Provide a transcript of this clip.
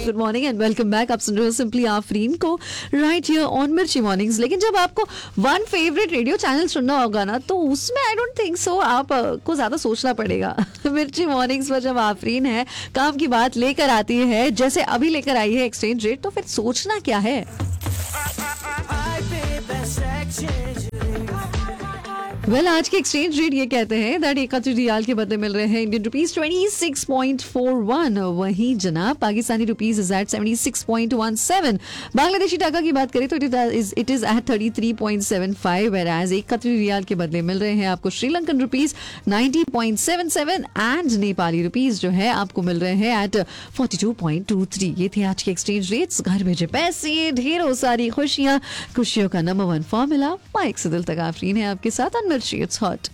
Good morning and welcome back. आप सुन रहे हो सिंपली आफरीन को राइट हियर ऑन मिर्ची मॉर्निंग्स। लेकिन जब आपको वन फेवरेट रेडियो चैनल सुनना होगा ना, तो उसमें आई डोंट थिंक सो आपको ज्यादा सोचना पड़ेगा। मिर्ची मॉर्निंग्स पर जब आफरीन है काम की बात लेकर आती है, जैसे अभी लेकर आई है एक्सचेंज रेट, तो फिर सोचना क्या है। वेल आज के एक्सचेंज रेट ये कहते हैं दैट 1 कतरी रियाल के बदले मिल रहे हैं इंडियन रुपीज 26.41। वहीं जनाब Pakistani rupees is eight 76.17। Bangladeshi टाका की बात करें तो इट इज एट 33.75, whereas 1 कतरी रियाल के बदले मिल रहे हैं आपको Sri Lankan rupees 90.77 and Nepali rupees जो है आपको मिल रहे हैं एट 42.23। ये थे आज के एक्सचेंज रेट्स। घर भेजे पैसे, ढेरों सारी खुशियां, खुशियों का नंबर 1 फॉर्मूला, माइक से दिल तक आफरीन है आपके साथ। It's hot.